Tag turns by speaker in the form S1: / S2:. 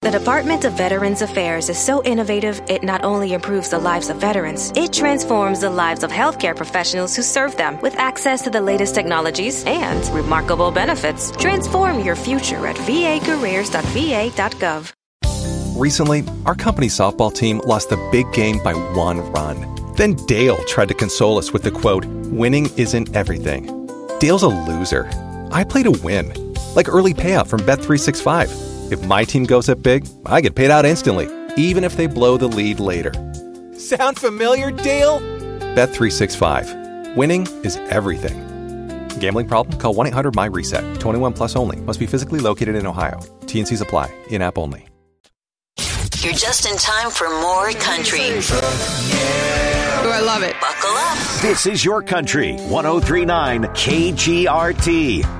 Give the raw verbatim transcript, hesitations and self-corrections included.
S1: The Department of Veterans Affairs is so innovative, it not only improves the lives of veterans, it transforms the lives of healthcare professionals who serve them with access to the latest technologies and remarkable benefits. Transform your future at v a careers dot v a dot gov.
S2: Recently, our company softball team lost the big game by one run. Then Dale tried to console us with the quote, "Winning isn't everything." Dale's a loser. I play to win. Like early payout from Bet three sixty-five. If my team goes up big, I get paid out instantly, even if they blow the lead later. Sound familiar, Dale? Bet three sixty-five. Winning is everything. Gambling problem? Call one eight hundred M Y reset. twenty-one plus only. Must be physically located in Ohio. T and C's apply. In-app only.
S3: You're just in time for more country.
S4: Oh, I love it.
S3: Buckle up.
S5: This is your country. one oh three point nine K G R T.